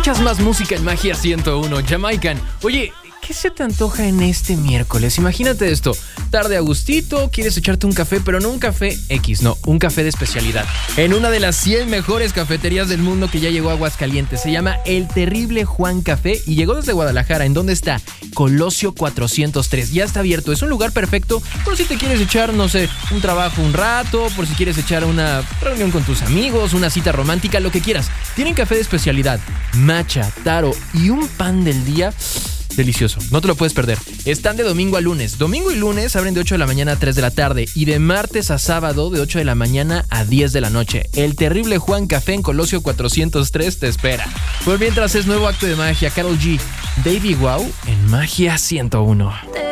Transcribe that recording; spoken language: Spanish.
Escuchas más música en Magia 101, Jamaican. Oye, ¿qué se te antoja en este miércoles? Imagínate esto, tarde a gustito, quieres echarte un café, pero no un café X, no, un café de especialidad. En una de las 100 mejores cafeterías del mundo que ya llegó a Aguascalientes. Se llama El Terrible Juan Café y llegó desde Guadalajara. ¿En dónde está? Colosio 403. Ya está abierto. Es un lugar perfecto por si te quieres echar, no sé, un trabajo un rato, por si quieres echar una reunión con tus amigos, una cita romántica, lo que quieras. Tienen café de especialidad, matcha, taro y un pan del día. Delicioso, no te lo puedes perder. Están de domingo a lunes. Domingo y lunes abren de 8 de la mañana a 3 de la tarde y de martes a sábado de 8 de la mañana a 10 de la noche. El Terrible Juan Café en Colosio 403 te espera. Por mientras es nuevo acto de magia, Karol G, Baby Wow en Magia 101.